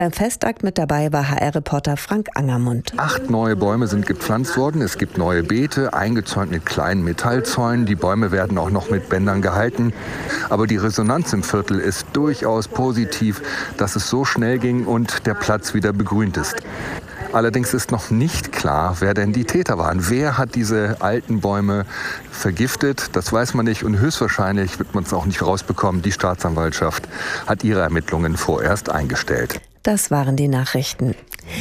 Beim Festakt mit dabei war HR-Reporter Frank Angermund. 8 neue Bäume sind gepflanzt worden. Es gibt neue Beete, eingezäunt mit kleinen Metallzäunen. Die Bäume werden auch noch mit Bändern gehalten. Aber die Resonanz im Viertel ist durchaus positiv, dass es so schnell ging und der Platz wieder begrünt ist. Allerdings ist noch nicht klar, wer denn die Täter waren. Wer hat diese alten Bäume vergiftet? Das weiß man nicht und höchstwahrscheinlich wird man es auch nicht rausbekommen. Die Staatsanwaltschaft hat ihre Ermittlungen vorerst eingestellt. Das waren die Nachrichten.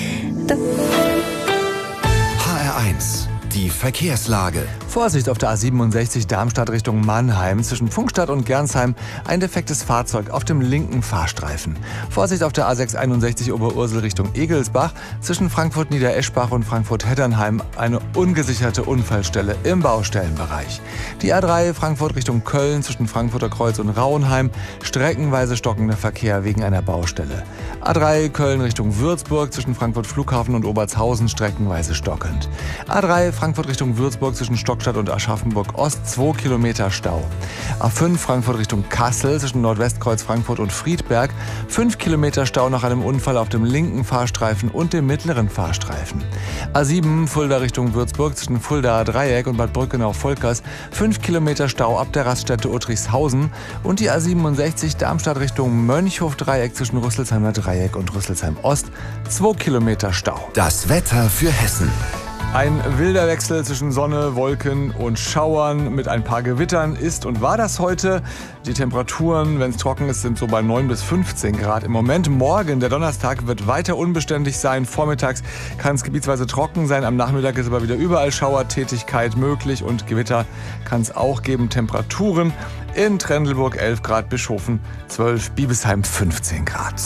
HR1, die Verkehrslage. Vorsicht auf der A67 Darmstadt Richtung Mannheim. Zwischen Pfungstadt und Gernsheim ein defektes Fahrzeug auf dem linken Fahrstreifen. Vorsicht auf der A661 Oberursel Richtung Egelsbach. Zwischen Frankfurt-Niedereschbach und Frankfurt-Heddernheim eine ungesicherte Unfallstelle im Baustellenbereich. Die A3 Frankfurt Richtung Köln zwischen Frankfurter Kreuz und Rauenheim. Streckenweise stockender Verkehr wegen einer Baustelle. A3 Köln Richtung Würzburg zwischen Frankfurt Flughafen und Obertshausen streckenweise stockend. A3 Frankfurt Richtung Würzburg zwischen Stockstadt und Aschaffenburg Ost 2 Kilometer Stau. A5 Frankfurt Richtung Kassel zwischen Nordwestkreuz Frankfurt und Friedberg 5 Kilometer Stau nach einem Unfall auf dem linken Fahrstreifen und dem mittleren Fahrstreifen. A7 Fulda Richtung Würzburg zwischen Fuldaer Dreieck und Bad Brückenau-Volkers 5 Kilometer Stau ab der Raststätte Uttrichshausen und die A67 Darmstadt Richtung Mönchhof-Dreieck zwischen Rüsselsheimer Dreieck und Rüsselsheim Ost 2 Kilometer Stau. Das Wetter für Hessen. Ein wilder Wechsel zwischen Sonne, Wolken und Schauern mit ein paar Gewittern ist und war das heute. Die Temperaturen, wenn es trocken ist, sind so bei 9 bis 15 Grad im Moment. Morgen, der Donnerstag, wird weiter unbeständig sein. Vormittags kann es gebietsweise trocken sein. Am Nachmittag ist aber wieder überall Schauertätigkeit möglich und Gewitter kann es auch geben. Temperaturen in Trendelburg 11 Grad, Bischoften 12, Biebesheim 15 Grad.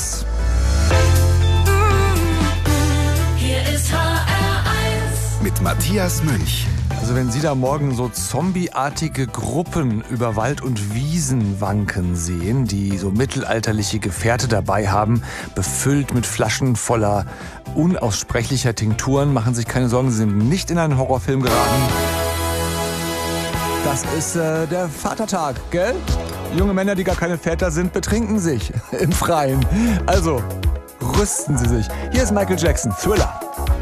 Mit Matthias Münch. Also wenn Sie da morgen so zombieartige Gruppen über Wald und Wiesen wanken sehen, die so mittelalterliche Gefährte dabei haben, befüllt mit Flaschen voller unaussprechlicher Tinkturen, machen sich keine Sorgen, Sie sind nicht in einen Horrorfilm geraten. Das ist der Vatertag, gell? Junge Männer, die gar keine Väter sind, betrinken sich im Freien. Also rüsten Sie sich. Hier ist Michael Jackson, Thriller.